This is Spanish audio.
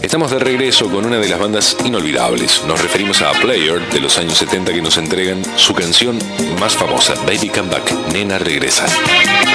Estamos de regreso con una de las bandas inolvidables. Nos referimos a Player de los años 70 que nos entregan su canción más famosa, Baby Come Back, Nena Regresa.